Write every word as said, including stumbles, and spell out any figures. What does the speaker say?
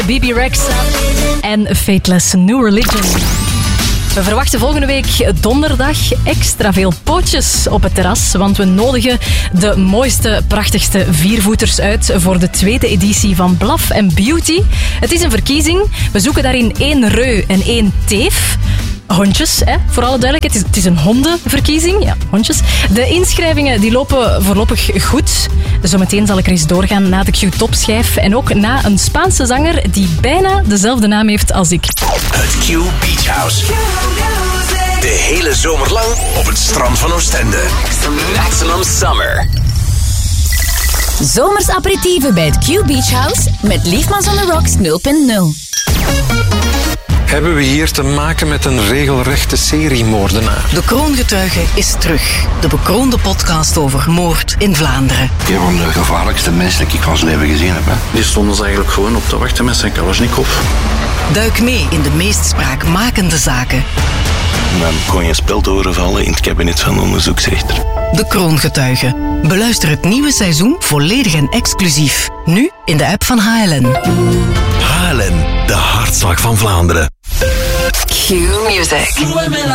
B B Rexha en Fateless New Religion. We verwachten volgende week donderdag extra veel pootjes op het terras, want we nodigen de mooiste, prachtigste viervoeters uit voor de tweede editie van Blaf and Beauty. Het is een verkiezing. We zoeken daarin één reu en één teef. Hondjes, hè, voor alle duidelijkheid. Het is, het is een hondenverkiezing. Ja, hondjes. De inschrijvingen die lopen voorlopig goed. Zometeen zal ik er eens doorgaan na de Q-topschijf. En ook na een Spaanse zanger die bijna dezelfde naam heeft als ik. Het Q Beach House. De hele zomer lang op het strand van Oostende. Maximum Summer. Zomers aperitieven bij het Q Beach House met Liefmans on the Rocks nul punt nul. Hebben we hier te maken met een regelrechte seriemoordenaar? De Kroongetuige is terug. De bekroonde podcast over moord in Vlaanderen. Een van de gevaarlijkste mensen die ik van zijn leven gezien heb. Hè. Die stonden ze eigenlijk gewoon op te wachten met zijn Kalashnikov. Duik mee in de meest spraakmakende zaken. Dan kon je een spel doorvallen in het kabinet van de onderzoeksrechter. De Kroongetuige. Beluister het nieuwe seizoen volledig en exclusief. Nu in de app van H L N. H L N, de hartslag van Vlaanderen. Q Music.